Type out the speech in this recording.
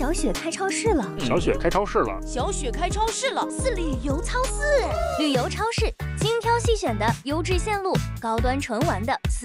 小雪开超市了， 小雪开超市了， 小雪开超市了， 是旅游超市，旅游超市精挑细选的优质线路，高端纯玩的